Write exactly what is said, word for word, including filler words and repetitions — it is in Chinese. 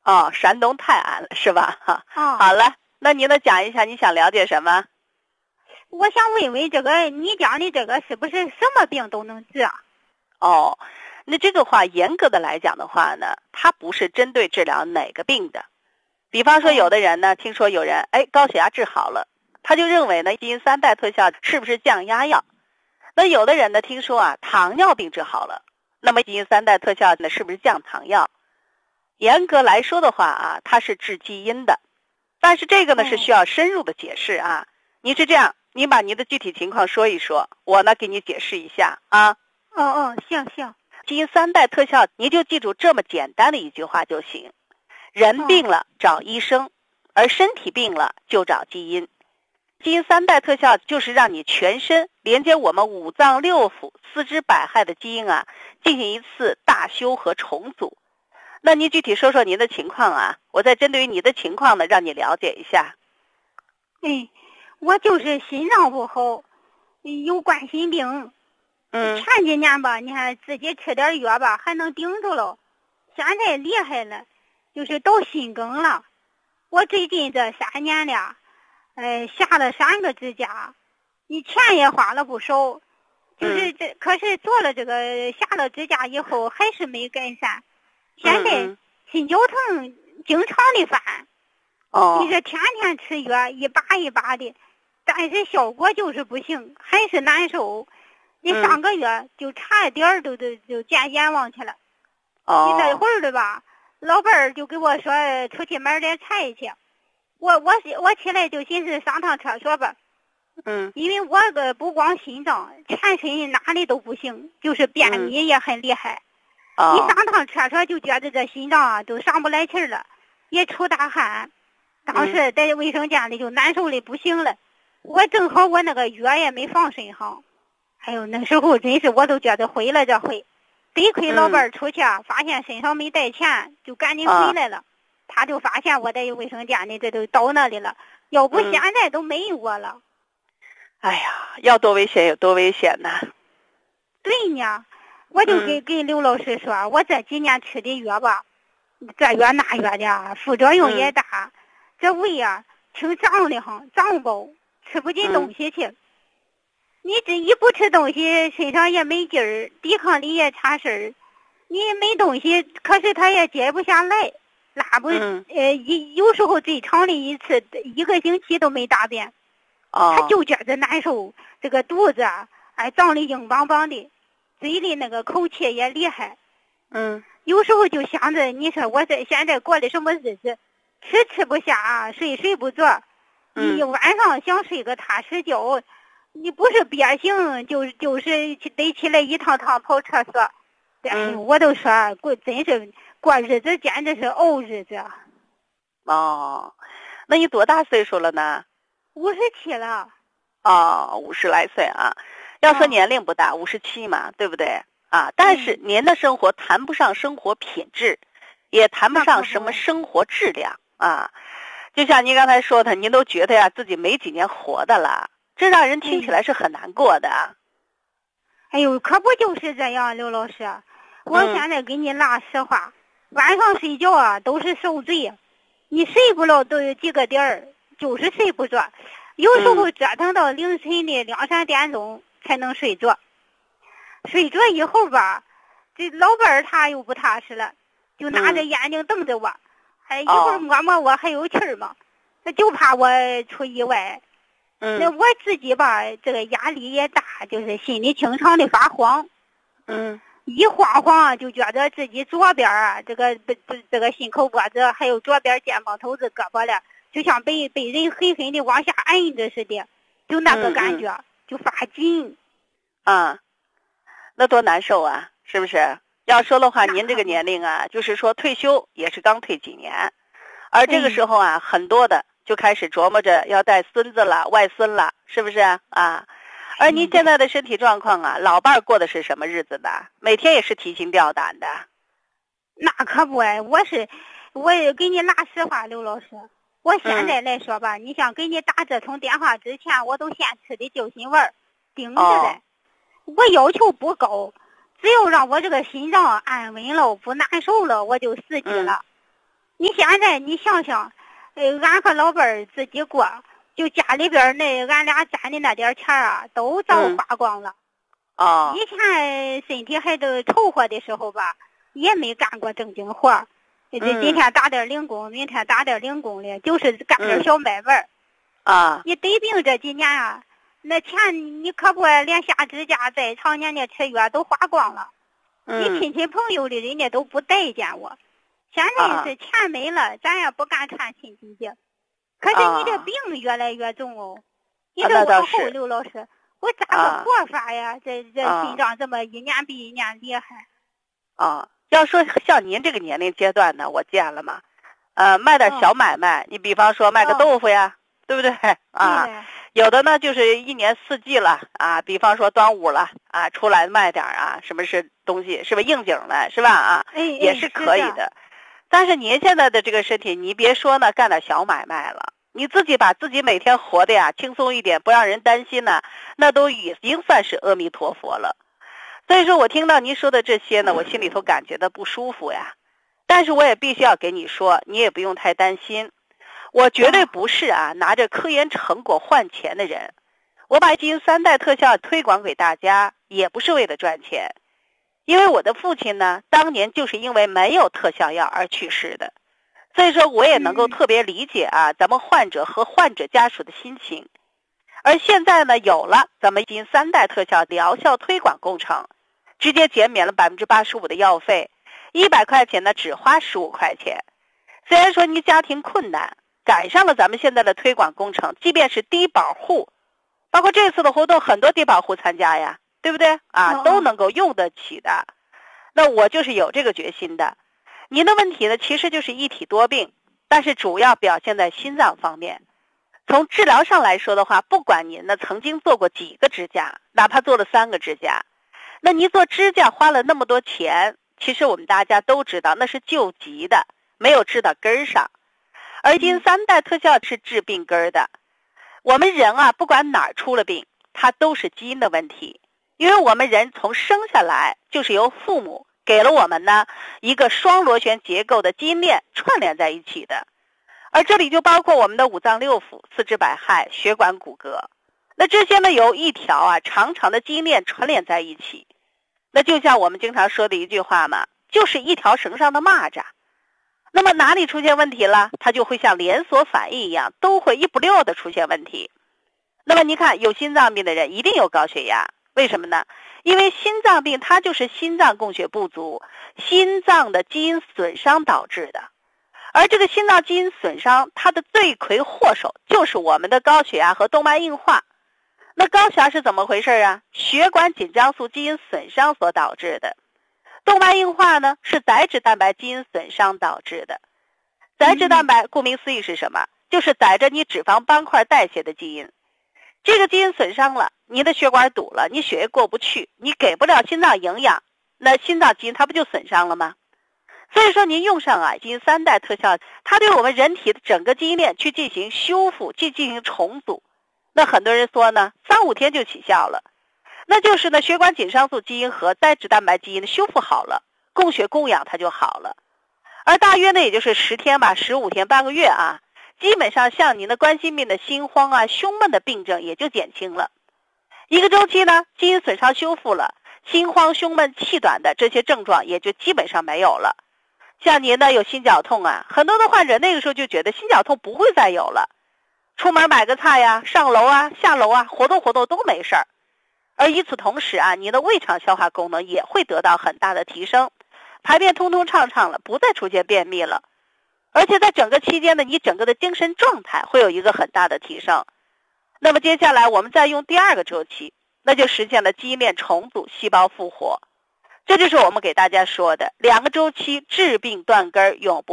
哦，山东泰安了是吧？哈、 哦， 好了，那您能讲一下你想了解什么？ 我想问问这个你讲的这个是不是什么病都能治啊？ 哦，那这个话严格的来讲的话呢，它不是针对治疗哪个病的。比方说有的人呢，听说有人哎高血压治好了，他就认为呢基因三代特效是不是降压药？那有的人呢听说啊糖尿病治好了，那么基因三代特效呢是不是降糖药？严格来说的话啊，它是治基因的，但是这个呢是需要深入的解释啊。你是这样，你把你的具体情况说一说，我呢给你解释一下啊。 哦哦，行行。 基因三代特效，你就记住这么简单的一句话就行。人病了找医生，而身体病了就找基因。基因三代特效就是让你全身连接我们五脏六腑、四肢百骸的基因啊，进行一次大修和重组。那您具体说说您的情况啊，我再针对于你的情况呢，让你了解一下。 哎，我就是心脏不好，有冠心病。 嗯， 前几年吧，你看自己吃点药吧，还能顶住了。现在厉害了，就是到心梗了。我最近这三年了，呃，下了三个支架，你钱也花了不少。就是这，可是做了这个下了支架以后，还是没改善。现在心绞疼经常的犯。 哦， 你说天天吃药，一把一把的，但是效果就是不行，还是难受。你上个月就差一点儿都都就见阎王去了。 哦， 你那会儿的吧，老伴儿就给我说出去买点菜去。我我我起来就寻思上趟厕所吧。 嗯， 因为我个不光心脏，全身哪里都不行，就是便秘也很厉害。 哦， 一上趟厕所就觉得这心脏啊都上不来气了，也出大汗。当时在卫生间里就难受的不行了。我正好我那个药也没放身上。哎呦，那时候真是我都觉得毁了这回，得亏老伴儿出去啊，发现身上没带钱，就赶紧回来了。啊、他就发现我在卫生间里这都倒那里了，要不现在都没我了。嗯、 哎呀，要多危险有多危险呢！ 对呢，我就给、嗯、给刘老师说，我这几年吃的药吧，这药那药的副作用也大，嗯、这胃啊挺胀的慌，胀饱，吃不进东西去。嗯，你这一不吃东西，身上也没劲儿，抵抗力也差事儿。你没东西，可是他也接不下来，拉不、嗯、呃，有时候最长的一次，一个星期都没大便。 哦， 他就觉得难受，这个肚子啊，哎，胀得硬邦邦的，嘴里那个口气也厉害。 嗯， 有时候就想着，你说我这现在过的什么日子？吃吃不下，睡睡不着。 嗯， 你晚上想睡个踏实觉。你不是憋醒，就就是得起来一趟趟跑厕所。 嗯， 我都说过，真是过日子简直是熬日子。 哦，那你多大岁数了呢？ 五十七了。 哦，五十来岁啊。要说年龄不大，五十七嘛，对不对？啊，但是您的生活谈不上生活品质，也谈不上什么生活质量啊。就像您刚才说的，您都觉得呀自己没几年活的了。这让人听起来是很难过的。嗯、 哎呦，可不就是这样，刘老师。我现在给你拉实话，嗯、晚上睡觉啊都是受罪，你睡不了都有几个点儿，就是睡不着。有时候折腾到凌晨的两三点钟才能睡着。嗯、睡着以后吧，这老伴儿他又不踏实了，就拿着眼睛瞪着我，还、嗯、一会儿摸摸我还有气儿嘛，他就怕我出意外。 嗯， 那我自己吧，这个压力也大，就是心里经常的发慌。 嗯， 一慌慌就觉得自己左边啊，这个不不这个心口脖子，还有左边肩膀头子、胳膊了，就像被被人狠狠的往下按着似的，就那个感觉，嗯嗯就发紧。 啊，那多难受啊，是不是？要说的话，您这个年龄啊，就是说退休也是刚退几年，而这个时候啊，嗯、很多的。就开始琢磨着要带孙子了、外孙了，是不是啊？而您现在的身体状况啊，老伴儿过的是什么日子呢？每天也是提心吊胆的。 那可不哎，我是我也给你拉实话，刘老师。我现在来说吧，嗯、你像给你打这通电话之前，我都先吃的救心丸，顶着嘞。哦、我要求不高，只要让我这个心脏安稳了，不难受了，我就死机了。 你现在你想想，呃，俺和老伴儿自己过，就家里边那俺俩攒的那点钱啊，都早花光了。 哦、 嗯。以前身体还都凑合的时候吧，也没干过正经活，这、嗯、今天打点零工，明天打点零工的，就是干点小买卖。 嗯、啊。 你得病这几年啊，那钱你可不连下支架再常年的吃药都花光了。 嗯。 你亲戚朋友的人家都不待见我。现在是钱没了，啊、咱也不敢看亲戚去。可是你这病越来越重哦。啊、你说往后，刘老师，我咋个活法呀？啊、这这心脏这么一年比一年厉害。 啊，要说像您这个年龄阶段呢，我见了嘛，呃，卖点小买卖，哦、你比方说卖个豆腐呀，哦、对不对？啊， 对有的呢就是一年四季了啊，比方说端午了啊，出来卖点啊，什么是东西，是不是应景的，是吧？啊， 哎、 也是可以的。但是您现在的这个身体，你别说呢，干点小买卖了，你自己把自己每天活的呀轻松一点，不让人担心呢，那都已经算是阿弥陀佛了。所以说我听到您说的这些呢，我心里头感觉到不舒服呀。但是我也必须要给你说，你也不用太担心，我绝对不是啊拿着科研成果换钱的人。我把基因三代特效推广给大家，也不是为了赚钱。因为我的父亲呢，当年就是因为没有特效药而去世的，所以说我也能够特别理解啊，咱们患者和患者家属的心情。而现在呢，有了咱们基因三代特效疗效推广工程，直接减免了百分之八十五的药费，一百块钱呢只花十五块钱。虽然说你家庭困难，赶上了咱们现在的推广工程，即便是低保户，包括这次的活动，很多低保户参加呀。对不对啊？都能够用得起的。那我就是有这个决心的。您的问题呢，其实就是一体多病，但是主要表现在心脏方面。从治疗上来说的话，不管您呢曾经做过几个支架，哪怕做了三个支架，那您做支架花了那么多钱，其实我们大家都知道那是救急的，没有治到根儿上。而基因三代特效是治病根儿的。我们人啊，不管哪儿出了病，它都是基因的问题。因为我们人从生下来就是由父母给了我们呢一个双螺旋结构的基因链串联在一起的，而这里就包括我们的五脏六腑、四肢百骸、血管骨骼，那这些呢由一条啊长长的基因链串联在一起。那就像我们经常说的一句话嘛，就是一条绳上的蚂蚱。那么哪里出现问题了，它就会像连锁反应一样，都会一不溜的出现问题。那么你看，有心脏病的人一定有高血压。为什么呢？因为心脏病它就是心脏供血不足，心脏的基因损伤导致的。而这个心脏基因损伤，它的罪魁祸首就是我们的高血压和动脉硬化。那高血压是怎么回事啊？血管紧张素基因损伤所导致的。动脉硬化呢，是载脂蛋白基因损伤导致的。载脂蛋白顾名思义是什么？就是载着你脂肪斑块代谢的基因。这个基因损伤了，你的血管堵了，你血液过不去，你给不了心脏营养，那心脏基因它不就损伤了吗？所以说您用上啊基因三代特效，它对我们人体的整个基因链去进行修复，去进行重组。那很多人说呢，三五天就起效了，那就是呢血管紧张素基因和载脂蛋白基因的修复好了，供血供氧它就好了。而大约呢也就是十天吧，十五天半个月啊。基本上像您的冠心病的心慌啊、胸闷的病症也就减轻了。一个周期呢，基因损伤修复了，心慌、胸闷、气短的这些症状也就基本上没有了。像您呢有心绞痛啊，很多的患者那个时候就觉得心绞痛不会再有了，出门买个菜呀、上楼啊、下楼啊，活动活动都没事儿。而与此同时啊，您的胃肠消化功能也会得到很大的提升，排便通通畅畅了，不再出现便秘了。而且在整个期间呢，你整个的精神状态会有一个很大的提升。那么接下来我们再用第二个周期，那就实现了基因链重组、细胞复活。这就是我们给大家说的两个周期，治病断根，永不